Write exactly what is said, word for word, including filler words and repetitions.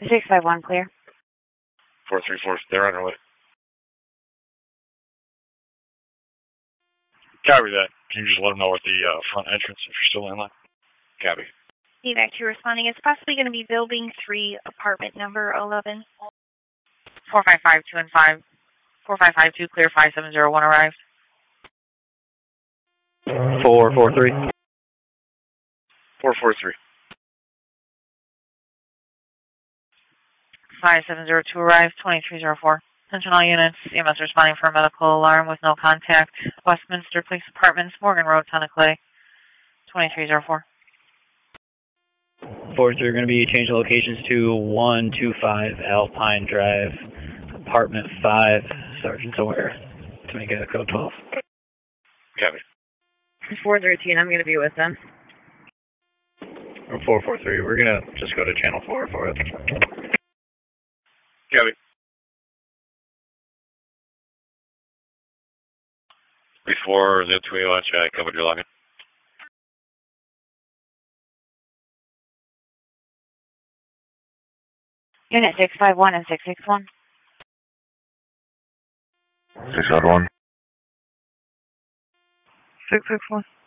six five one, clear. four three four, they're on their way. Copy that. Can you just let them know at the uh, front entrance if you're still in line? Copy. Evac two responding. It's possibly going to be building three, apartment number eleven. four five five two and five. four five five two, clear, five seven zero one arrived. four four three. four four three. five seven zero two arrived, twenty-three zero four. Attention all units, E M S responding for a medical alarm with no contact. Westminster Police Apartments, Morgan Road, Town of Clay. twenty-three zero four. four three are going to be changing locations to one two five Alpine Drive, apartment five, Sergeant's aware, to make it a code twelve. Copy. four thirteen, I'm going to be with them. Or four four three, we're going to just go to channel four for it. Copy. Before the two A launch, I covered your login. Unit six five one and six six one. six five one. six six one.